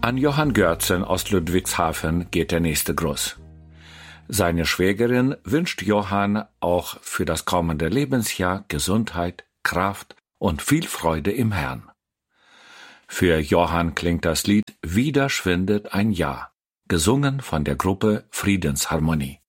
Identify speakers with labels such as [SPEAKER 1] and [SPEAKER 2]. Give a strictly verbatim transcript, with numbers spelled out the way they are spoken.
[SPEAKER 1] An Johann Görzen aus Ludwigshafen geht der nächste Gruß. Seine Schwägerin wünscht Johann auch für das kommende Lebensjahr Gesundheit, Kraft und viel Freude im Herrn. Für Johann klingt das Lied Wieder schwindet ein Jahr, gesungen von der Gruppe Friedensharmonie.